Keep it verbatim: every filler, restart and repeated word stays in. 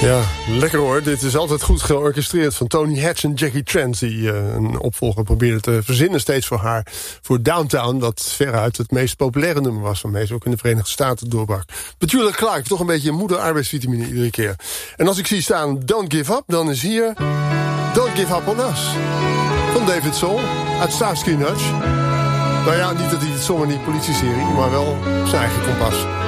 Ja, lekker hoor. Dit is altijd goed georchestreerd van Tony Hatch en Jackie Trent, die uh, een opvolger probeerden te verzinnen steeds voor haar. Voor Downtown, dat veruit het meest populaire nummer was, waarmee ze ook in de Verenigde Staten doorbrak. Petula Clark, toch een beetje een moeder arbeidsvitamine iedere keer. En als ik zie staan Don't Give Up, dan is hier Don't Give Up on Us. Van David Soul, uit Starsky and Hutch. Nou ja, niet dat hij het zomaar niet politie-serie, maar wel op zijn eigen kompas.